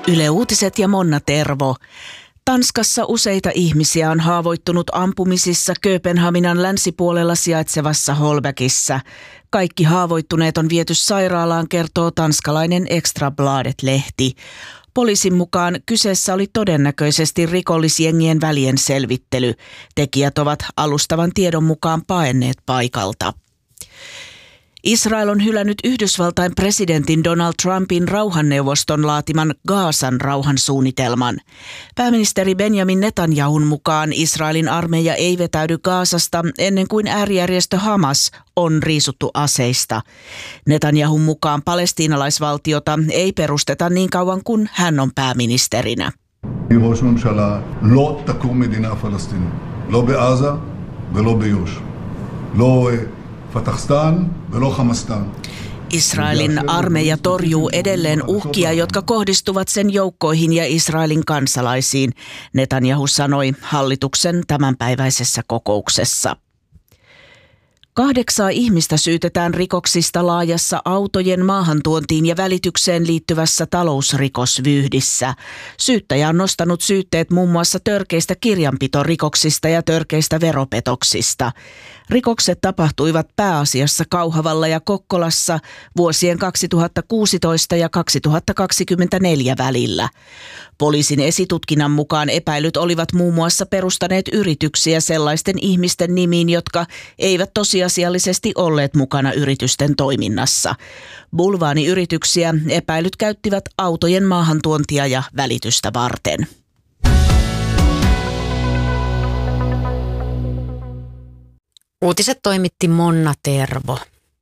Yle Uutiset ja Monna Tervo. Tanskassa useita ihmisiä on haavoittunut ampumisissa Kööpenhaminan länsipuolella sijaitsevassa Holbäkissä. Kaikki haavoittuneet on viety sairaalaan, kertoo tanskalainen Extrabladet-lehti. Poliisin mukaan kyseessä oli todennäköisesti rikollisjengien välien selvittely. Tekijät ovat alustavan tiedon mukaan paenneet paikalta. Israel on hylännyt Yhdysvaltain presidentin Donald Trumpin rauhanneuvoston laatiman Gazan rauhansuunnitelman. Pääministeri Benjamin Netanyahun mukaan Israelin armeija ei vetäydy Gazasta ennen kuin äärijärjestö Hamas on riisuttu aseista. Netanyahun mukaan palestiinalaisvaltiota ei perusteta niin kauan kuin hän on pääministerinä. ראש ממשלה לא תקום מדינה פלסטינית, לא בעזה ולא ביו"ש. לא פתחסטן ולא חמאסטן. Israelin armeija torjuu edelleen uhkia, jotka kohdistuvat sen joukkoihin ja Israelin kansalaisiin, Netanyahu sanoi hallituksen tämänpäiväisessä kokouksessa. 8 ihmistä syytetään rikoksista laajassa autojen maahantuontiin ja välitykseen liittyvässä talousrikosvyyhdissä. Syyttäjä on nostanut syytteet muun muassa törkeistä kirjanpitorikoksista ja törkeistä veropetoksista. Rikokset tapahtuivat pääasiassa Kauhavalla ja Kokkolassa vuosien 2016 ja 2024 välillä. Poliisin esitutkinnan mukaan epäilyt olivat muun muassa perustaneet yrityksiä sellaisten ihmisten nimiin, jotka eivät tosiasiallisesti olleet mukana yritysten toiminnassa. Bulvaaniyrityksiä epäilyt käyttivät autojen maahantuontia ja välitystä varten. Uutiset toimitti Monna Tervo.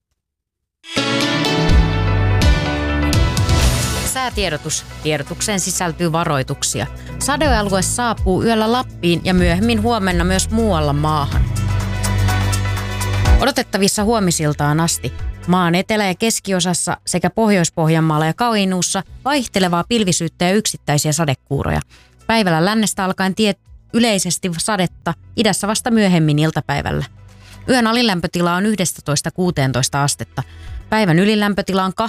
Säätiedotus. Tiedotukseen sisältyy varoituksia. Sadealue saapuu yöllä Lappiin ja myöhemmin huomenna myös muualla maahan. Odotettavissa huomisiltaan asti. Maan etelä- ja keskiosassa sekä Pohjois-Pohjanmaalla ja Kainuussa vaihtelevaa pilvisyyttä ja yksittäisiä sadekuuroja. Päivällä lännestä alkaen yleisesti sadetta, idässä vasta myöhemmin iltapäivällä. Yön alilämpötila on 11–16 astetta. Päivän ylilämpötila on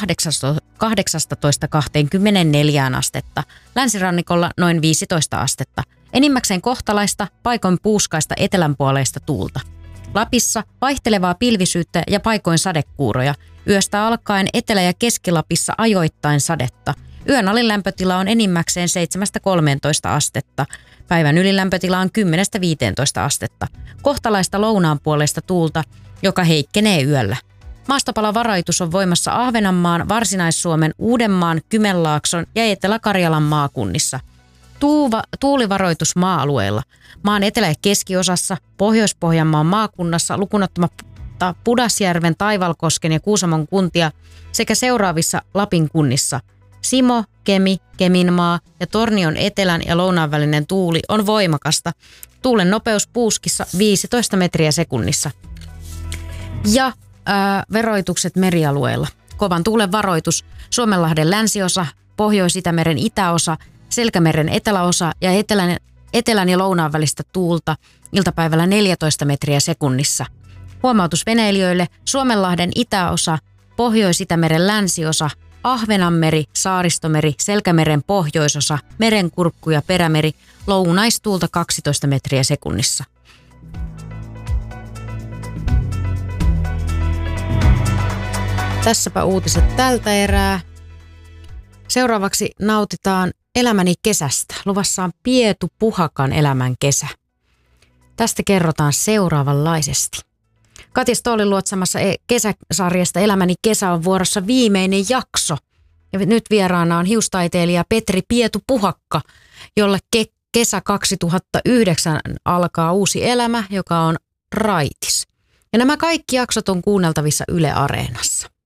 18–24 astetta. Länsirannikolla noin 15 astetta. Enimmäkseen kohtalaista, paikoin puuskaista etelänpuoleista tuulta. Lapissa vaihtelevaa pilvisyyttä ja paikoin sadekuuroja. Yöstä alkaen Etelä- ja Keski-Lapissa ajoittain sadetta. Yön alilämpötila on enimmäkseen 7–13 astetta. Päivän ylilämpötila on 10–15 astetta. Kohtalaista lounaanpuoleista tuulta, joka heikkenee yöllä. Maastopalavarajoitus on voimassa Ahvenanmaan, Varsinais-Suomen, Uudenmaan, Kymenlaakson ja Etelä-Karjalan maakunnissa. Tuulivaroitus maa-alueilla. Maan etelä- ja keskiosassa, Pohjois-Pohjanmaan maakunnassa lukunottamatta Pudasjärven, Taivalkosken ja Kuusamon kuntia sekä seuraavissa Lapin kunnissa. Simo, Kemi, Keminmaa ja Tornion etelän ja lounaan välinen tuuli on voimakasta. Tuulen nopeus puuskissa 15 metriä sekunnissa. Ja veroitukset merialueilla. Kovan tuulen varoitus Suomenlahden länsiosa, Pohjois-Itämeren itäosa, Selkämeren eteläosa ja etelän ja lounaan välistä tuulta iltapäivällä 14 metriä sekunnissa. Huomautus veneilijöille Suomenlahden itäosa, Pohjois-Itämeren länsiosa, Ahvenanmeri, Saaristomeri, Selkämeren pohjoisosa, Merenkurkku ja Perämeri, lounaistuulta 12 metriä sekunnissa. Tässäpä uutiset tältä erää. Seuraavaksi nautitaan Elämäni kesästä. Luvassa on Pietu Puhakan elämän kesä. Tästä kerrotaan seuraavanlaisesti. Katja Stoolin luotsamassa kesäsarjasta Elämäni kesä on vuorossa viimeinen jakso. Ja nyt vieraana on hiustaiteilija Petri Pietu Puhakka, jolle kesä 2009 alkaa uusi elämä, joka on raitis. Ja nämä kaikki jaksot on kuunneltavissa Yle Areenassa.